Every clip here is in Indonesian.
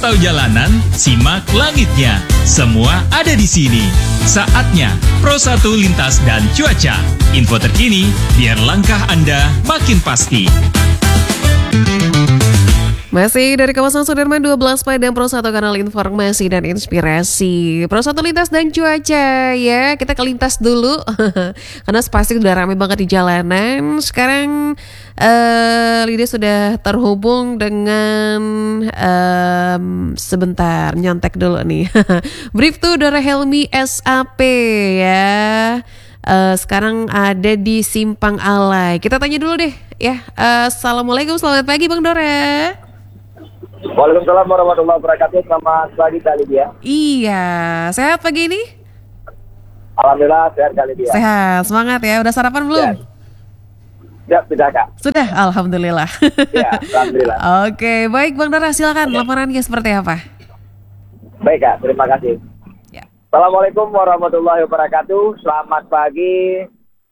Pantau jalanan, simak langitnya. Semua ada di sini. Saatnya Pro 1 Lintas dan Cuaca. Info terkini biar langkah Anda makin pasti. Masih dari kawasan Sudirman 12 Padang, Pro 1 kanal informasi dan inspirasi. Pro 1 Lintas dan Cuaca ya, kita kelintas dulu karena pasti udah ramai banget di jalanan. Sekarang Lydia sudah terhubung dengan sebentar, nyontek dulu nih. Brief tuh Dora Helmi SAP ya. Sekarang ada di Simpang Alai. Kita tanya dulu deh ya. Assalamualaikum, selamat pagi Bang Dora. Waalaikumsalam warahmatullahi wabarakatuh. Selamat pagi kali dia. Iya, sehat pagi ini? Alhamdulillah sehat kali dia. Sehat, semangat ya. Udah sarapan belum? Ya, sudah Kak. Sudah, alhamdulillah. Ya, alhamdulillah. Oke, baik Bang Dora, silakan laporannya seperti apa? Baik Kak, terima kasih. Ya. Assalamualaikum warahmatullahi wabarakatuh. Selamat pagi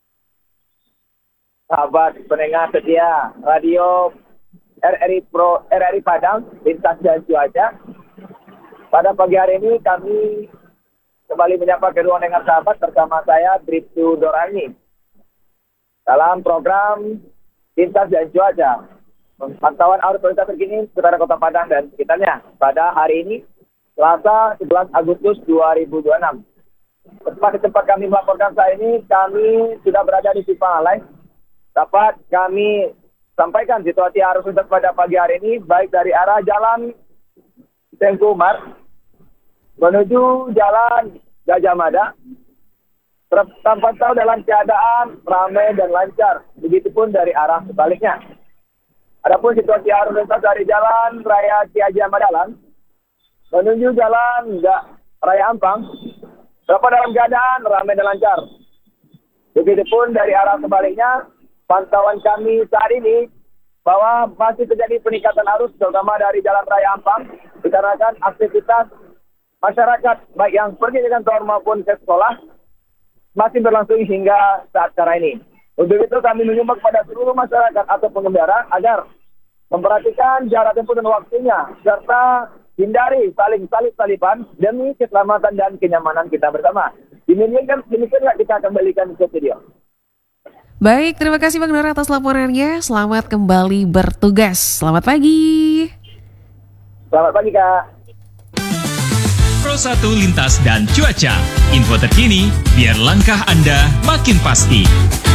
sahabat pendengar setia Radio RRI Padang, Lintas dan Cuaca. Pada pagi hari ini kami kembali menyapa kedua dengan sahabat bersama saya Bribtu Dorani dalam program Lintas dan Cuaca. Pantauan arus lalu lintas terkini sekitar Kota Padang dan sekitarnya pada hari ini Selasa 11 Agustus 2026. Tepat di tempat kami melaporkan saat ini, kami sudah berada di Simpang Alai. Dapat kami sampaikan situasi arus lintas pada pagi hari ini, baik dari arah Jalan Tengku Umar menuju Jalan Gajah Mada, terpantau dalam keadaan ramai dan lancar. Begitupun dari arah sebaliknya. Adapun situasi arus lintas dari Jalan Raya Ki Haji Ahmad Dahlan menuju Jalan Raya Ampang, dapat dalam keadaan ramai dan lancar. Begitupun dari arah sebaliknya. Pantauan kami saat ini bahwa masih terjadi peningkatan arus terutama dari Jalan Raya Ampang dikarenakan aktivitas masyarakat baik yang pergi ke kantor maupun ke sekolah masih berlangsung hingga saat sekarang ini. Untuk itu kami mengimbau kepada seluruh masyarakat atau pengendara agar memperhatikan jarak tempuh dan waktunya serta hindari saling salip-salipan demi keselamatan dan kenyamanan kita bersama. Demikianlah kita kembalikan ke studio. Baik, terima kasih Bang Dora atas laporannya. Selamat kembali bertugas. Selamat pagi. Selamat pagi Kak. Pro 1 Lintas dan Cuaca. Info terkini biar langkah Anda makin pasti.